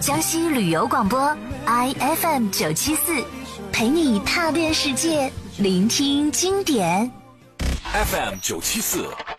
江西旅游广播 IFM 974，陪你踏遍世界，聆听经典。 FM 974